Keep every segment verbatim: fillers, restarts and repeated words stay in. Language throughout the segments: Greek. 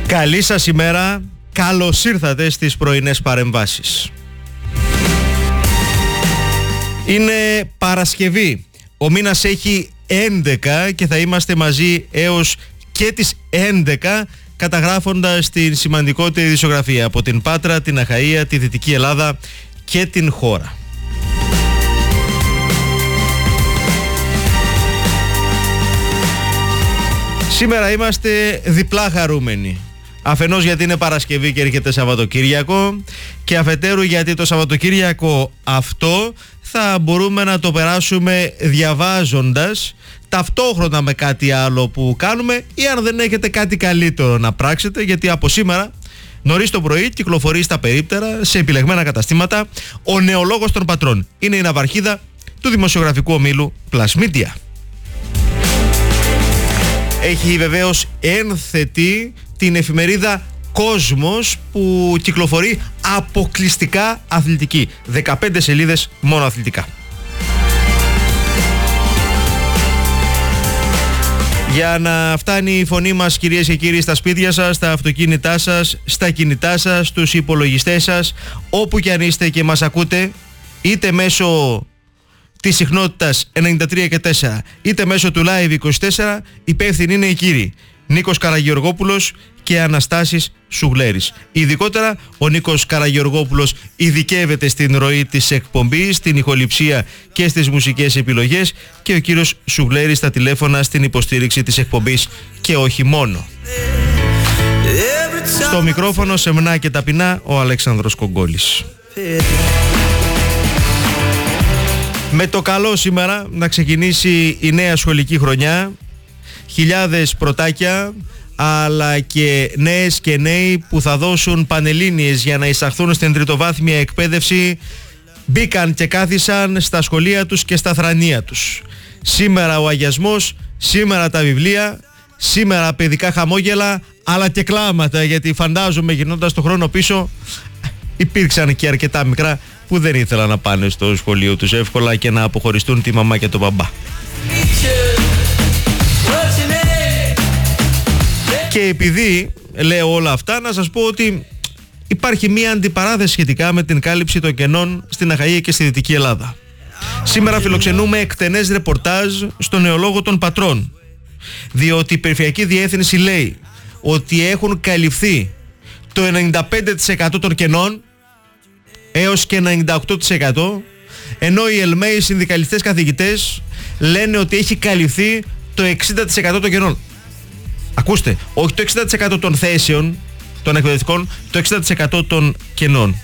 Καλή σας ημέρα, καλώς ήρθατε στις πρωινές παρεμβάσεις. Είναι Παρασκευή, ο μήνας έχει έντεκα και θα είμαστε μαζί έως και τις έντεκα, καταγράφοντας την σημαντικότερη ειδησιογραφία από την Πάτρα, την Αχαΐα, τη Δυτική Ελλάδα και την χώρα. Σήμερα είμαστε διπλά χαρούμενοι. Αφενός γιατί είναι Παρασκευή και έρχεται Σαββατοκύριακο, και αφετέρου γιατί το Σαββατοκύριακο αυτό θα μπορούμε να το περάσουμε διαβάζοντας, ταυτόχρονα με κάτι άλλο που κάνουμε, ή αν δεν έχετε κάτι καλύτερο να πράξετε, γιατί από σήμερα νωρίς το πρωί κυκλοφορεί στα περίπτερα σε επιλεγμένα καταστήματα ο νεολόγος των πατρών. Είναι η ναυαρχίδα του δημοσιογραφικού ομίλου Plus Media. Έχει βεβαίως ένθετη την εφημερίδα Κόσμος, που κυκλοφορεί αποκλειστικά αθλητική. δεκαπέντε σελίδες μόνο αθλητικά. Για να φτάνει η φωνή μας, κυρίες και κύριοι, στα σπίτια σας, στα αυτοκίνητά σας, στα κινητά σας, στους υπολογιστές σας, όπου και αν είστε και μας ακούτε, είτε μέσω της συχνότητας ενενήντα τρία και τέσσερα είτε μέσω του Live είκοσι τέσσερα, υπεύθυνοι είναι οι κύριοι Νίκος Καραγεωργόπουλος και Αναστάσης Σουγλέρης. Ειδικότερα ο Νίκος Καραγεωργόπουλος ειδικεύεται στην ροή της εκπομπής, στην ηχοληψία και στις μουσικές επιλογές, και ο κύριος Σουγλέρης στα τηλέφωνα, στην υποστήριξη της εκπομπής και όχι μόνο. Στο μικρόφωνο σεμνά και ταπεινά ο Αλέξανδρος Κογκόλης. Με το καλό σήμερα να ξεκινήσει η νέα σχολική χρονιά. Χιλιάδες πρωτάκια, αλλά και νέες και νέοι που θα δώσουν πανελλήνιες για να εισαχθούν στην τριτοβάθμια εκπαίδευση, μπήκαν και κάθισαν στα σχολεία τους και στα θρανία τους. Σήμερα ο αγιασμός, σήμερα τα βιβλία, σήμερα παιδικά χαμόγελα, αλλά και κλάματα, γιατί φαντάζομαι γυρνώντας το χρόνο πίσω υπήρξαν και αρκετά μικρά που δεν ήθελαν να πάνε στο σχολείο τους εύκολα και να αποχωριστούν τη μαμά και τον μπαμπά. Και επειδή λέω όλα αυτά, να σας πω ότι υπάρχει μία αντιπαράθεση σχετικά με την κάλυψη των κενών στην Αχαΐα και στη Δυτική Ελλάδα. Σήμερα φιλοξενούμε εκτενές ρεπορτάζ στο νεολόγο των πατρών, διότι η Περιφερειακή Διεύθυνση λέει ότι έχουν καλυφθεί το ενενήντα πέντε τοις εκατό των κενών έως και ενενήντα οκτώ τοις εκατό, ενώ οι ΕΛΜΕΙ, οι συνδικαλιστές καθηγητές, λένε ότι έχει καλυφθεί το εξήντα τοις εκατό των κενών. Ακούστε, όχι το εξήντα τοις εκατό των θέσεων των εκπαιδευτικών, το εξήντα τοις εκατό των κενών.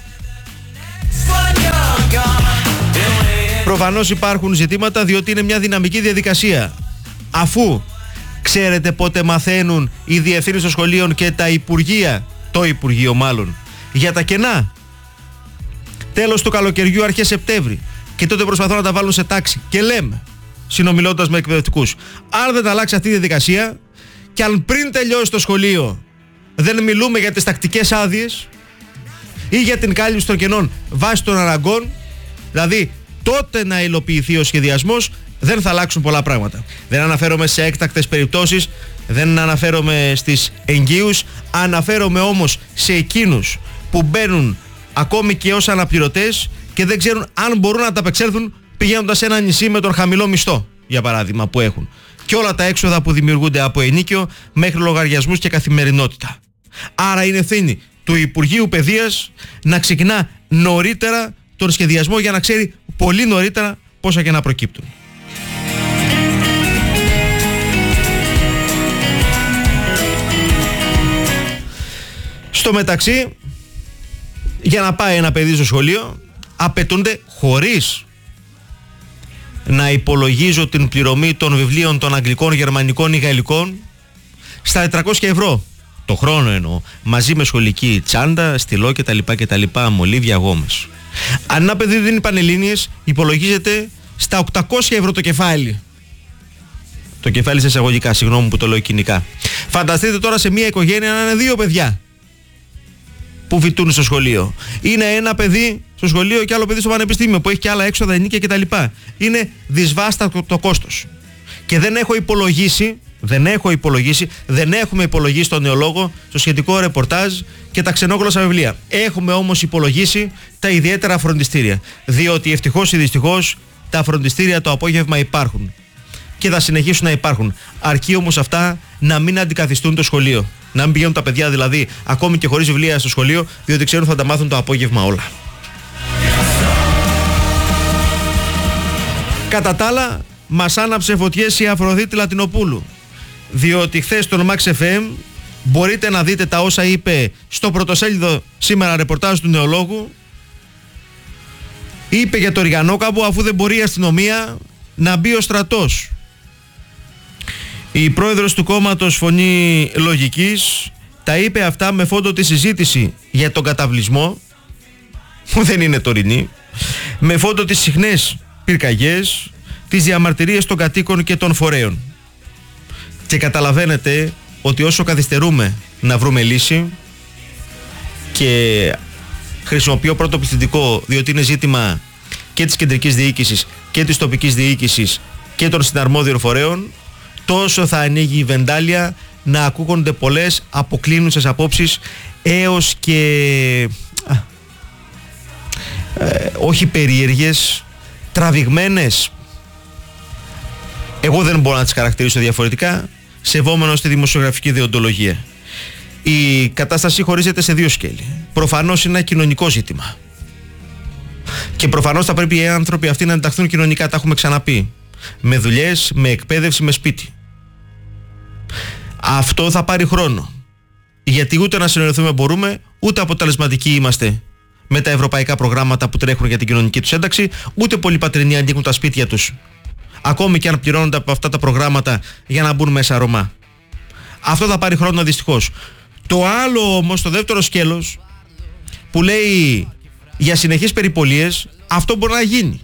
Προφανώς υπάρχουν ζητήματα, διότι είναι μια δυναμική διαδικασία. Αφού ξέρετε πότε μαθαίνουν οι διευθύνσεις των σχολείων και τα υπουργεία, το Υπουργείο μάλλον, για τα κενά? Τέλος του καλοκαιριού, αρχές Σεπτέμβρη. Και τότε προσπαθούν να τα βάλουν σε τάξη. Και λέμε, συνομιλώντας με εκπαιδευτικούς, αν δεν τα αλλάξει αυτή η διαδικασία, και αν πριν τελειώσει το σχολείο δεν μιλούμε για τις τακτικές άδειες ή για την κάλυψη των κενών βάσει των αναγκών, δηλαδή τότε να υλοποιηθεί ο σχεδιασμός, δεν θα αλλάξουν πολλά πράγματα. Δεν αναφέρομαι σε έκτακτες περιπτώσεις, δεν αναφέρομαι στις εγγύους, αναφέρομαι όμως σε εκείνους που μπαίνουν ακόμη και ως αναπληρωτές και δεν ξέρουν αν μπορούν να ανταπεξέλθουν πηγαίνοντας σε ένα νησί με τον χαμηλό μισθό, για παράδειγμα, που έχουν, και όλα τα έξοδα που δημιουργούνται από ενίκιο μέχρι λογαριασμούς και καθημερινότητα. Άρα είναι ευθύνη του Υπουργείου Παιδείας να ξεκινά νωρίτερα τον σχεδιασμό, για να ξέρει πολύ νωρίτερα πόσα και να προκύπτουν. Στο μεταξύ, για να πάει ένα παιδί στο σχολείο απαιτούνται, χωρίς να υπολογίζω την πληρωμή των βιβλίων των αγγλικών, γερμανικών ή γαλλικών, στα τετρακόσια ευρώ το χρόνο εννοώ, μαζί με σχολική τσάντα, στυλό κτλ, κτλ, μολύβια, γόμες. Αν ένα παιδί δίνει πανελλήνιες, υπολογίζεται στα οκτακόσια ευρώ το κεφάλι. Το κεφάλι σε εισαγωγικά, συγγνώμη που το λέω κοινικά. Φανταστείτε τώρα σε μια οικογένεια να είναι δύο παιδιά που φοιτούν στο σχολείο. Είναι ένα παιδί στο σχολείο και άλλο παιδί στο πανεπιστήμιο που έχει και άλλα έξοδα, ενίκια κτλ. Είναι δυσβάστατο το κόστος. Και δεν έχω υπολογίσει Δεν έχω υπολογίσει, δεν έχουμε υπολογίσει τον νεολόγο, στο σχετικό ρεπορτάζ και τα ξενόγλωσσα βιβλία. Έχουμε όμως υπολογίσει τα ιδιαίτερα φροντιστήρια. Διότι ευτυχώς ή δυστυχώς τα φροντιστήρια το απόγευμα υπάρχουν. Και θα συνεχίσουν να υπάρχουν. Αρκεί όμως αυτά να μην αντικαθιστούν το σχολείο. Να μην πηγαίνουν τα παιδιά δηλαδή ακόμη και χωρίς βιβλία στο σχολείο, διότι ξέρουν θα τα μάθουν το απόγευμα όλα. Κατά τα άλλα, μας άναψε φωτιές η Αφροδίτη Λατινοπούλου. Διότι χθες στον Max εφ εμ μπορείτε να δείτε τα όσα είπε στο πρωτοσέλιδο σήμερα ρεπορτάζ του Νεολόγου. Είπε για το Ριγανόκαμπο αφού δεν μπορεί η αστυνομία να μπει ο στρατός. Η πρόεδρος του κόμματος Φωνή Λογικής τα είπε αυτά με φόντο τη συζήτηση για τον καταβλισμό, που δεν είναι τωρινή, με φόντο τις συχνές πυρκαγιές, τις διαμαρτυρίες των κατοίκων και των φορέων. Και καταλαβαίνετε ότι όσο καθυστερούμε να βρούμε λύση, και χρησιμοποιώ πρώτο πληθυντικό διότι είναι ζήτημα και της κεντρικής διοίκησης και της τοπικής διοίκησης και των συναρμόδιων φορέων, τόσο θα ανοίγει η βεντάλια να ακούγονται πολλές αποκλίνουσες απόψεις έως και α, ε, όχι περίεργες, τραβηγμένες. Εγώ δεν μπορώ να τις χαρακτηρίσω διαφορετικά, σεβόμενος τη δημοσιογραφική δεοντολογία. Η κατάσταση χωρίζεται σε δύο σκέλη. Προφανώς είναι ένα κοινωνικό ζήτημα. Και προφανώς θα πρέπει οι άνθρωποι αυτοί να ενταχθούν κοινωνικά, τα έχουμε ξαναπεί. Με δουλειές, με εκπαίδευση, με σπίτι. Αυτό θα πάρει χρόνο. Γιατί ούτε να συνεννοηθούμε μπορούμε, ούτε αποτελεσματικοί είμαστε με τα ευρωπαϊκά προγράμματα που τρέχουν για την κοινωνική τους ένταξη, ούτε πολλοί πατρινοί ανοίγουν τα σπίτια τους, ακόμη και αν πληρώνονται από αυτά τα προγράμματα για να μπουν μέσα Ρωμά. Αυτό θα πάρει χρόνο δυστυχώς. Το άλλο όμως, το δεύτερο σκέλος, που λέει για συνεχείς περιπολίες, αυτό μπορεί να γίνει.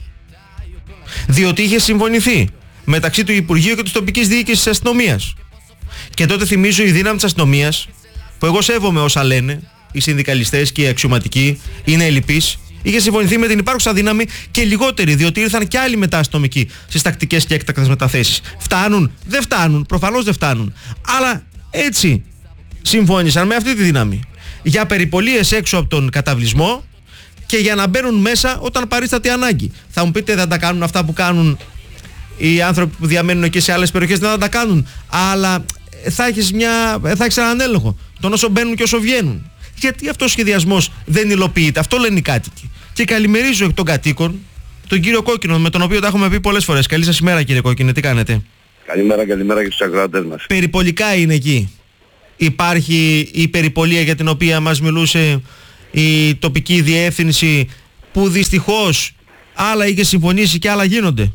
Διότι είχε συμφωνηθεί μεταξύ του Υπουργείου και της τοπικής διοίκησης της αστυνομίας. Και τότε θυμίζω η δύναμη της αστυνομίας, που εγώ σέβομαι όσα λένε οι συνδικαλιστές και οι αξιωματικοί, είναι ελλειπής, είχε συμφωνηθεί με την υπάρχουσα δύναμη και λιγότερη, διότι ήρθαν και άλλοι μετά αστυνομικοί στις τακτικές και έκτακτες μεταθέσεις. Φτάνουν, δεν φτάνουν, προφανώς δεν φτάνουν. Αλλά έτσι συμφώνησαν με αυτή τη δύναμη. Για περιπολίες έξω από τον καταβλισμό και για να μπαίνουν μέσα όταν παρίσταται ανάγκη. Θα μου πείτε, δεν τα κάνουν αυτά που κάνουν οι άνθρωποι που διαμένουν εκεί σε άλλες περιοχές? Δεν θα τα κάνουν. Αλλά θα έχεις, μια, θα έχεις έναν έλεγχο των όσο μπαίνουν και όσο βγαίνουν. Γιατί αυτός ο σχεδιασμός δεν υλοποιείται? Αυτό λένε οι κάτοικοι. Και καλημερίζω εκ των κατοίκων τον κύριο Κόκκινο, με τον οποίο τα έχουμε πει πολλές φορές. Καλή σας ημέρα, κύριε Κόκκινε, τι κάνετε? Καλημέρα, καλημέρα και στους ακροατές μας. Περιπολικά είναι εκεί. Υπάρχει η περιπολία για την οποία μας μιλούσε η τοπική διεύθυνση, που δυστυχώς άλλα είχε συμφωνήσει και άλλα γίνονται.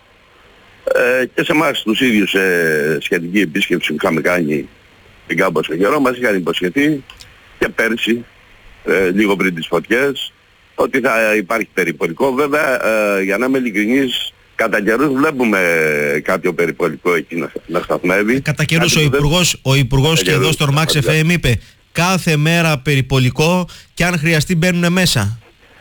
Ε, και σε εμάς τους ίδιους ε, σχετική επίσκεψη που είχαμε κάνει την κάμποσο καιρό, μας είχαν υποσχεθεί και πέρσι, ε, λίγο πριν τις φωτιές, ότι θα υπάρχει περιπολικό. Βέβαια, ε, για να είμαι ειλικρινής, κατά καιρούς βλέπουμε κάποιο περιπολικό εκεί να, να σταθμεύει. Κατά καιρούς ο Υπουργός, ο Υπουργός και εδώ στο Max εφ εμ είπε κάθε μέρα περιπολικό και αν χρειαστεί μπαίνουν μέσα.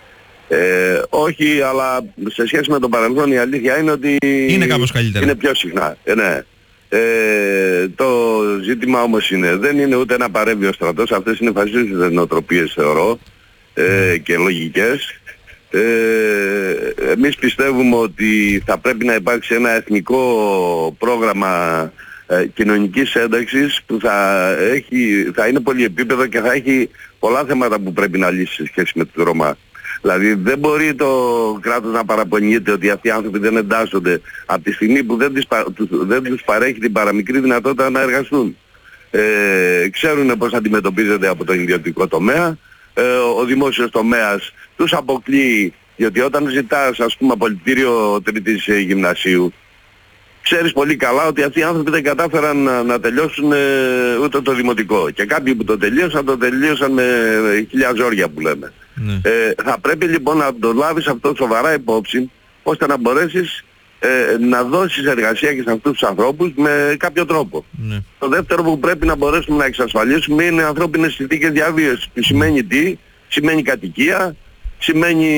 Ε, όχι, αλλά σε σχέση με το παρελθόν η αλήθεια είναι ότι είναι κάπως καλύτερα. Είναι πιο συχνά. Ε, ναι. Ε, το ζήτημα όμως είναι, δεν είναι ούτε να παρέμβει ο στρατός, αυτές είναι φασίστες νοοτροπίες θεωρώ ε, και λογικές. Ε, εμείς πιστεύουμε ότι θα πρέπει να υπάρξει ένα εθνικό πρόγραμμα ε, κοινωνικής ένταξης που θα, έχει, θα είναι πολυεπίπεδο και θα έχει πολλά θέματα που πρέπει να λύσει σε σχέση με τους Ρωμά. Δηλαδή δεν μπορεί το κράτος να παραπονιέται ότι αυτοί οι άνθρωποι δεν εντάσσονται από τη στιγμή που δεν, τις, δεν τους παρέχει την παραμικρή δυνατότητα να εργαστούν. Ε, ξέρουν πώς αντιμετωπίζεται από το ιδιωτικό τομέα, ε, ο δημόσιος τομέας τους αποκλείει, γιατί όταν ζητάς ας πούμε απολυτήριο τρίτης ε, γυμνασίου, ξέρεις πολύ καλά ότι αυτοί οι άνθρωποι δεν κατάφεραν να, να τελειώσουν ε, ούτε το δημοτικό. Και κάποιοι που το τελείωσαν, το τελείωσαν με ε, χιλιά ζόρια που λέμε. Ναι. Ε, θα πρέπει λοιπόν να το λάβεις αυτό σοβαρά υπόψη, ώστε να μπορέσεις ε, να δώσεις εργασία και σε αυτούς τους ανθρώπους με κάποιο τρόπο. Ναι. Το δεύτερο που πρέπει να μπορέσουμε να εξασφαλίσουμε είναι ανθρώπινες συνθήκες διαβίωσης. Που σημαίνει τι? Σημαίνει κατοικία, σημαίνει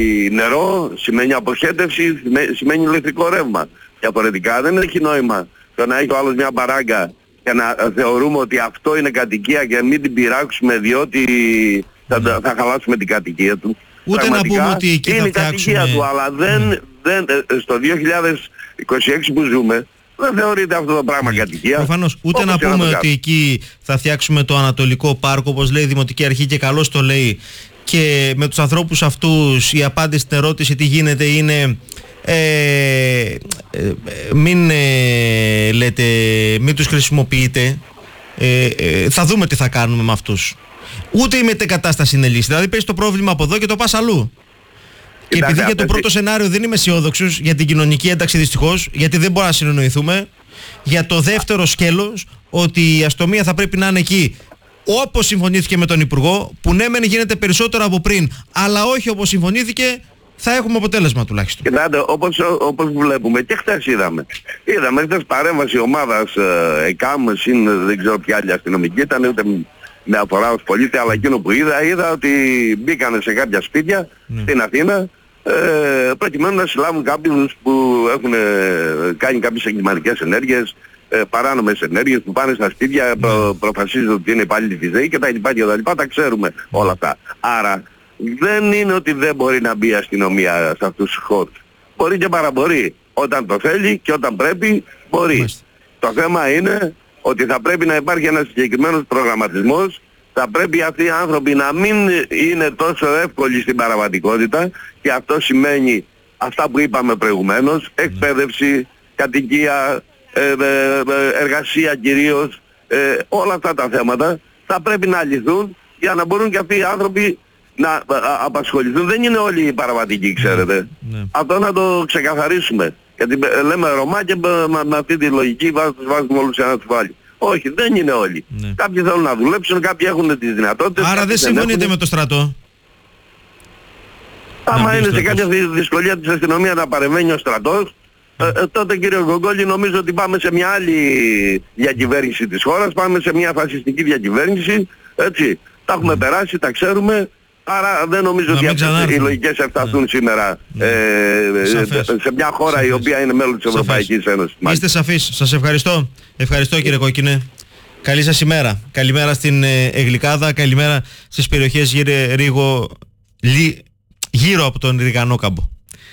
νερό, σημαίνει αποχέτευση, σημαίνει ηλεκτρικό ρεύμα. Διαφορετικά δεν έχει νόημα το να έχει ο άλλος μια μπαράγκα και να θεωρούμε ότι αυτό είναι κατοικία και μην την πειράξουμε διότι θα, mm. θα χαλάσουμε την κατοικία του. Ούτε να πούμε ότι εκεί είναι θα η κατοικία του, αλλά δεν, mm. δεν, στο δύο χιλιάδες είκοσι έξι που ζούμε δεν θεωρείται αυτό το πράγμα κατοικία. Προφανώς. Ούτε να πούμε ότι εκεί θα φτιάξουμε το Ανατολικό Πάρκο, όπως λέει η Δημοτική Αρχή και καλώς το λέει, και με τους ανθρώπους αυτούς η απάντηση στην ερώτηση τι γίνεται είναι ε, ε, μην ε, λέτε, μην τους χρησιμοποιείτε, ε, ε, θα δούμε τι θα κάνουμε με αυτούς. Ούτε η μετεγκατάσταση είναι λύση. Δηλαδή παίζει το πρόβλημα από εδώ και το πας αλλού. Και επειδή για το πρώτο σενάριο δεν είμαι αισιόδοξος για την κοινωνική ένταξη δυστυχώς, γιατί δεν μπορούμε να συνεννοηθούμε, για το δεύτερο σκέλος ότι η αστυνομία θα πρέπει να είναι εκεί όπως συμφωνήθηκε με τον Υπουργό, που ναι μεν γίνεται περισσότερο από πριν, αλλά όχι όπως συμφωνήθηκε, θα έχουμε αποτέλεσμα τουλάχιστον. Κοιτάτε, όπως, όπως βλέπουμε και χθες είδαμε. Είδαμε χθες παρέμβαση ομάδας ε, ΕΚΑΜ, συν δεν ξέρω ποια άλλη αστυνομική ήταν, ούτε με αφορά ως πολίτη, αλλά εκείνο που είδα, είδα ότι μπήκανε σε κάποια σπίτια mm. στην Αθήνα ε, προκειμένου να συλλάβουν κάποιους που έχουν ε, κάνει κάποιες εγκληματικές ενέργειες, ε, παράνομες ενέργειες, που πάνε στα σπίτια, mm. προ, προφασίζουν ότι είναι υπάλληλοι της ΔΕΗ και τα λοιπά και τα λοιπά, τα ξέρουμε όλα αυτά. Άρα δεν είναι ότι δεν μπορεί να μπει η αστυνομία σε αυτούς τους χώρους. Μπορεί και παραμπορεί. Όταν το θέλει και όταν πρέπει μπορεί. Mm. Το θέμα είναι ότι θα πρέπει να υπάρχει ένας συγκεκριμένος προγραμματισμός, θα πρέπει αυτοί οι άνθρωποι να μην είναι τόσο εύκολοι στην παραβατικότητα, και αυτό σημαίνει αυτά που είπαμε προηγουμένως, εκπαίδευση, κατοικία, ε, ε, εργασία κυρίως, ε, όλα αυτά τα θέματα θα πρέπει να λυθούν για να μπορούν και αυτοί οι άνθρωποι να απασχοληθούν. Δεν είναι όλοι οι παραβατικοί, ξέρετε. Ναι. Αυτό να το ξεκαθαρίσουμε. Γιατί λέμε Ρωμά και με αυτή τη λογική βάζουμε όλους σε ένα τσουβάλι. Όχι, δεν είναι όλοι. Ναι. Κάποιοι θέλουν να δουλέψουν, κάποιοι έχουν τις δυνατότητες. Άρα δεν συμφωνείτε με το στρατό. Άμα είναι σε κάποια δυσκολία της αστυνομίας να παρεμβαίνει ο στρατός, ε, ε, τότε κύριε Γκογκόλη νομίζω ότι πάμε σε μια άλλη διακυβέρνηση της χώρας, πάμε σε μια φασιστική διακυβέρνηση, έτσι. Τα έχουμε mm. περάσει, τα ξέρουμε. Άρα δεν νομίζω να ότι αυτές οι λογικές εφταθούν ναι. σήμερα ναι. Ε, σε μια χώρα σαφές. Η οποία είναι μέλος της Ευρωπαϊκής Ένωσης. Είστε σαφείς. Σας ευχαριστώ. Ευχαριστώ κύριε Κόκκινε. Καλή σας ημέρα. Καλημέρα στην Εγλικάδα. Καλημέρα στις περιοχές γύρω, Ρίγο, λι, γύρω από τον Ριγανόκαμπο.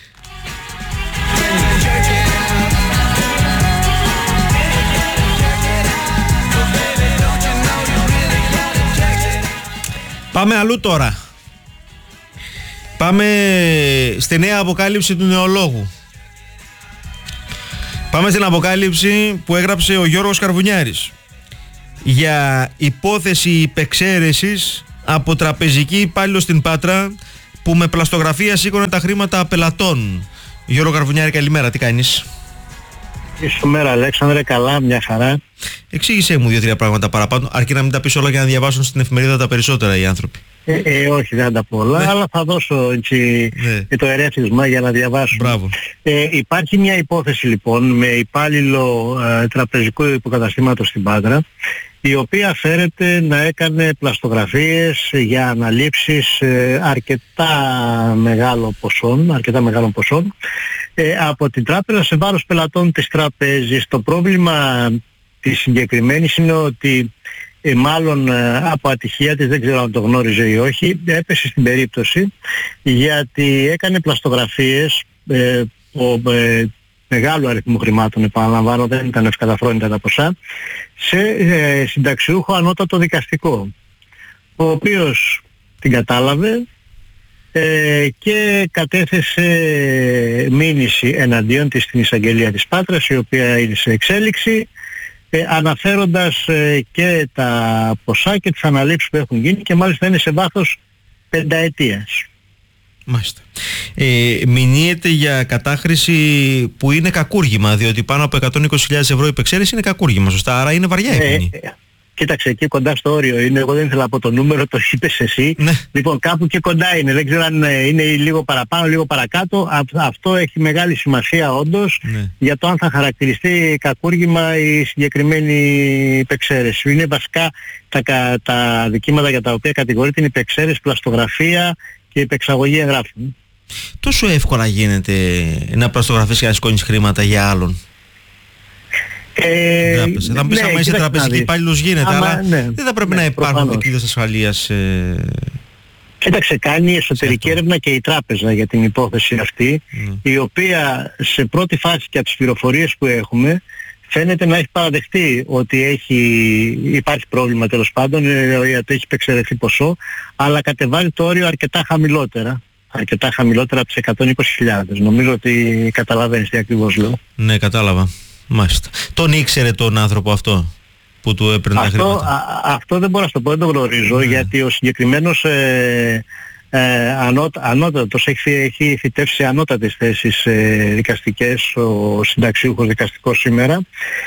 Πάμε αλλού τώρα. Πάμε στη νέα αποκάλυψη του νεολόγου. Πάμε στην αποκάλυψη που έγραψε ο Γιώργος Καρβουνιάρης για υπόθεση υπεξαίρεσης από τραπεζική υπάλληλο στην Πάτρα που με πλαστογραφία σήκωνε τα χρήματα πελατών. Γιώργο Καρβουνιάρη, καλημέρα, τι κάνεις? Καλημέρα Αλέξανδρε, καλά, μια χαρά. Εξήγησέ μου δύο-τρία πράγματα παραπάνω, αρκεί να μην τα πεις όλα για να διαβάσουν στην εφημερίδα τα περισσότερα οι άνθρωποι. Ε, ε, όχι, δεν θα τα πω όλα, ναι. αλλά θα δώσω έτσι, ναι. το ερέθισμα για να διαβάσω. Μπράβο. Ε, υπάρχει μια υπόθεση λοιπόν με υπάλληλο ε, τραπεζικού υποκαταστήματος στην Πάτρα, η οποία φέρεται να έκανε πλαστογραφίες για αναλήψεις ε, αρκετά μεγάλων ποσών, αρκετά μεγάλων ποσών ε, από την τράπεζα σε βάρος πελατών της τραπέζης. Το πρόβλημα της συγκεκριμένης είναι ότι ε, μάλλον ε, από ατυχία της, δεν ξέρω αν το γνώριζε ή όχι, έπεσε στην περίπτωση γιατί έκανε πλαστογραφίες ε, ο, ε, μεγάλου αριθμού χρημάτων, επαναλαμβάνω, δεν ήταν ευκαταφρόνητα τα ποσά, σε ε, συνταξιούχο ανώτατο δικαστικό, ο οποίος την κατάλαβε ε, και κατέθεσε μήνυση εναντίον της στην εισαγγελία της Πάτρας, η οποία είναι σε εξέλιξη, ε, αναφέροντας ε, και τα ποσά και τις αναλήψεις που έχουν γίνει, και μάλιστα είναι σε βάθος πενταετίας. Μάλιστα. Ε, μηνύεται για κατάχρηση που είναι κακούργημα, διότι πάνω από εκατόν είκοσι χιλιάδες ευρώ υπεξαίρεση είναι κακούργημα, σωστά, άρα είναι βαριά η ποινή. Ε, κοίταξε, εκεί κοντά στο όριο είναι, εγώ δεν ήθελα από το νούμερο, το είπες εσύ. Ναι. Λοιπόν, κάπου και κοντά είναι, δεν ξέρω αν είναι λίγο παραπάνω, λίγο παρακάτω. Α, αυτό έχει μεγάλη σημασία όντως, ναι. για το αν θα χαρακτηριστεί κακούργημα η συγκεκριμένη υπεξαίρεση. Είναι βασικά τα, τα δικήματα για τα οποία κατηγορείται είναι υπεξαίρεση, πλαστογραφία και υπεξαγωγή εγγράφων. Τόσο εύκολα γίνεται να πλαστογραφείς και να σηκώνεις χρήματα για άλλον? Ε, τράπεζα. Θα μου πεις, ναι, άμα είσαι τραπεζική υπάλληλος γίνεται, άμα, αλλά ναι, δεν θα πρέπει ναι, να υπάρχουν δικλείδες ασφαλείας. Ε... Κοίταξε, κάνει εσωτερική έρευνα και η τράπεζα για την υπόθεση αυτή, mm. η οποία σε πρώτη φάση και από τις πληροφορίες που έχουμε φαίνεται να έχει παραδεχτεί ότι έχει, υπάρχει πρόβλημα τέλος πάντων, ότι έχει επεξερεθεί ποσό, αλλά κατεβάζει το όριο αρκετά χαμηλότερα. αρκετά χαμηλότερα από τις εκατόν είκοσι χιλιάδες. Νομίζω ότι καταλαβαίνεις τι ακριβώς λέω. Ναι, κατάλαβα. Μάλιστα. Τον ήξερε τον άνθρωπο αυτό που του έπαιρνε τα χρήματα? Α, αυτό δεν μπορώ να το πω, δεν το γνωρίζω, ναι. γιατί ο συγκεκριμένος ε, ε, ανώτα, ανώτατος έχει, έχει φυτεύσει ανώτατες θέσεις ε, δικαστικές, ο συνταξιούχος δικαστικός σήμερα.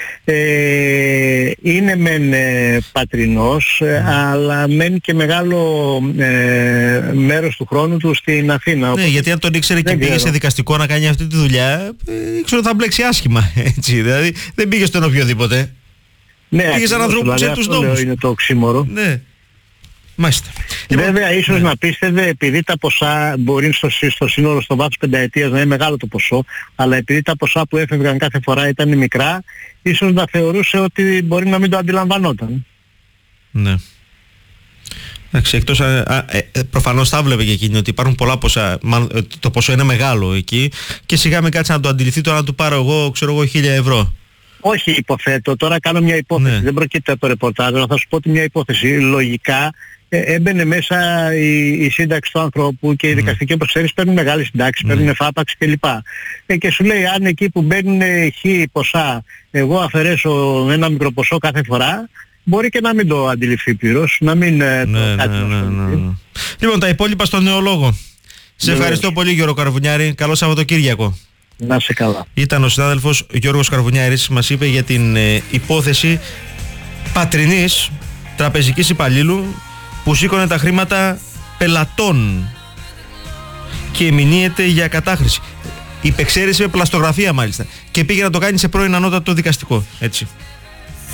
Ε, είναι μεν ε, πατρινός, ε, mm. αλλά μένει και μεγάλο ε, μέρος του χρόνου του στην Αθήνα. Ναι, γιατί αν τον ήξερε και πήγε σε δικαστικό να κάνει αυτή τη δουλειά, ε, ήξερε ότι θα μπλέξει άσχημα, έτσι, δηλαδή δεν πήγε στον οποιοδήποτε. Ναι, πήγε σαν ανθρώπου που ξέρει τους νόμους. Είναι το οξύμορο. Ναι. Μάλιστα. Βέβαια, ίσως ναι. να πίστευε, επειδή τα ποσά μπορεί στο, στο σύνολο, στο βάθος πενταετίας να είναι μεγάλο το ποσό, αλλά επειδή τα ποσά που έφευγαν κάθε φορά ήταν μικρά, ίσως να θεωρούσε ότι μπορεί να μην το αντιλαμβανόταν. Ναι. Εντάξει, εκτός, α, α, ε, προφανώς θα βλέπε και εκείνη ότι υπάρχουν πολλά ποσά, το ποσό είναι μεγάλο εκεί και σιγά με κάτσε να το αντιληφθεί, τώρα να του πάρω εγώ, ξέρω εγώ, χίλια ευρώ. Όχι, υποθέτω, τώρα κάνω μια υπόθεση, ναι. δεν προκύπτει από το ρεπορτάζ, αλλά θα σου πω ότι μια υπόθεση. Λογικά ε, έμπαινε μέσα η, η σύνταξη του ανθρώπου και οι δικαστικοί, όπως ξέρεις, παίρνουν μεγάλη συντάξη, mm. παίρνουν φάπαξ κλπ. Ε, και σου λέει, αν εκεί που μπαίνουν χι ποσά, εγώ αφαιρέσω ένα μικρό ποσό κάθε φορά, μπορεί και να μην το αντιληφθεί πλήρως, να μην ναι, το ναι, κάτι ναι, ναι, ναι. Λοιπόν, τα υπόλοιπα στον νεολόγο. Σε ευχαριστώ ναι, πολύ, Γιώργο Καρβουνιάρη. Καλό Σαββατοκύριακο. Να σε καλά. Ήταν ο συνάδελφος Γιώργος Καρβουνιάρης, μας είπε για την ε, υπόθεση πατρινής τραπεζικής υπαλλήλου που σήκωνε τα χρήματα πελατών και εμεινύεται για κατάχρηση. Υπεξαίρεση με πλαστογραφία μάλιστα. Και πήγε να το κάνει σε πρώην ανώτατο δικαστικό. Έτσι.